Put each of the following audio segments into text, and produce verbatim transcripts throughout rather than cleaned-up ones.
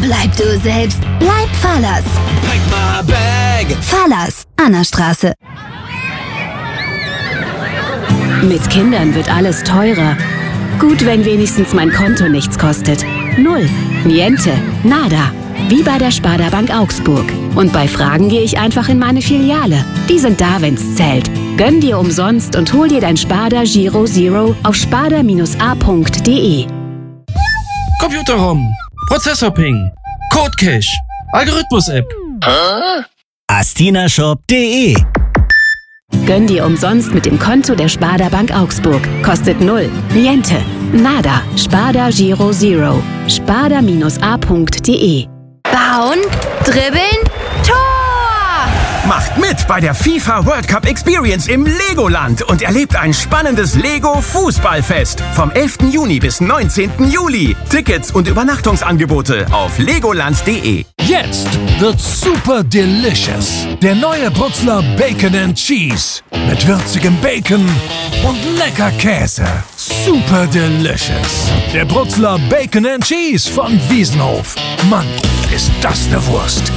Bleib du selbst. Bleib Fallers. Pack my bag. Fallers, Annastraße. Mit Kindern wird alles teurer. Gut, wenn wenigstens mein Konto nichts kostet. Null, niente, nada. Wie bei der Sparda Bank Augsburg. Und bei Fragen gehe ich einfach in meine Filiale. Die sind da, wenn's zählt. Gönn dir umsonst und hol dir dein Sparda Giro Zero auf sparda a punkt de. Computerrom. Prozessorping. Codecache. Algorithmus-App. astinashop punkt de. Gönn dir umsonst mit dem Konto der Sparda Bank Augsburg. Kostet null, niente, nada. Sparda Giro Zero. sparda a punkt de. Bauen, dribbeln, Tor! Macht mit bei der FIFA World Cup Experience im Legoland und erlebt ein spannendes Lego-Fußballfest vom elften Juni bis neunzehnten Juli. Tickets und Übernachtungsangebote auf legoland punkt de. Jetzt wird's super delicious. Der neue Brutzler Bacon and Cheese. Mit würzigem Bacon und lecker Käse. Super delicious. Der Brutzler Bacon and Cheese von Wiesenhof. Mann, ist das eine Wurst.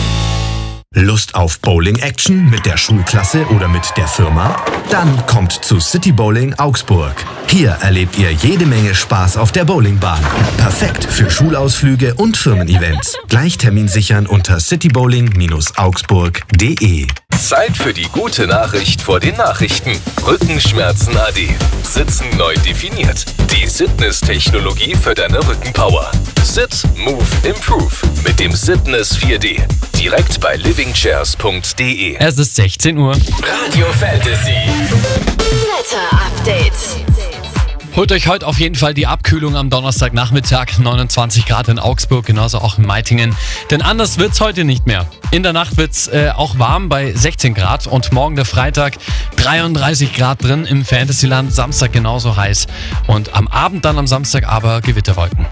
Lust auf Bowling-Action mit der Schulklasse oder mit der Firma? Dann kommt zu City Bowling Augsburg. Hier erlebt ihr jede Menge Spaß auf der Bowlingbahn. Perfekt für Schulausflüge und Firmen-Events. Gleich Termin sichern unter citybowling augsburg punkt de. Zeit für die gute Nachricht vor den Nachrichten. Rückenschmerzen A D. Sitzen neu definiert. Die Sitness-Technologie für deine Rückenpower. Sit, Move, Improve mit dem Sitness vier D. Direkt bei livingchairs punkt de. Es ist sechzehn Uhr. Radio Fantasy. Wetter-Update. Holt euch heute auf jeden Fall die Abkühlung am Donnerstagnachmittag. neunundzwanzig Grad in Augsburg, genauso auch in Meitingen. Denn anders wird's heute nicht mehr. In der Nacht wird's äh, auch warm bei sechzehn Grad und morgen der Freitag dreiunddreißig Grad drin im Fantasyland. Samstag genauso heiß und am Abend dann am Samstag aber Gewitterwolken.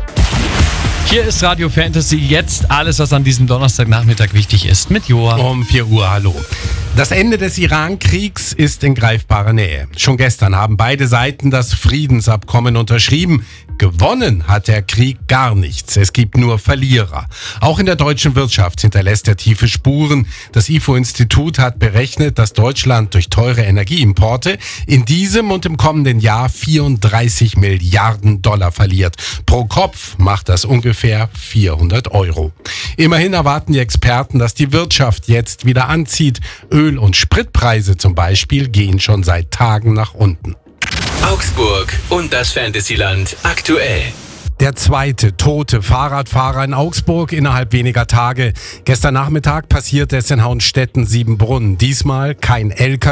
Hier ist Radio Fantasy, jetzt alles, was an diesem Donnerstagnachmittag wichtig ist, mit Joa. Um vier Uhr, hallo. Das Ende des Iran-Kriegs ist in greifbarer Nähe. Schon gestern haben beide Seiten das Friedensabkommen unterschrieben. Gewonnen hat der Krieg gar nichts. Es gibt nur Verlierer. Auch in der deutschen Wirtschaft hinterlässt er tiefe Spuren. Das I F O-Institut hat berechnet, dass Deutschland durch teure Energieimporte in diesem und im kommenden Jahr vierunddreißig Milliarden Dollar verliert. Pro Kopf macht das ungefähr vierhundert Euro. Immerhin erwarten die Experten, dass die Wirtschaft jetzt wieder anzieht. Öl- und Spritpreise zum Beispiel gehen schon seit Tagen nach unten. Augsburg und das Fantasyland aktuell. Der zweite tote Fahrradfahrer in Augsburg innerhalb weniger Tage. Gestern Nachmittag passierte es in Hauenstetten-Siebenbrunn. Diesmal kein L K W.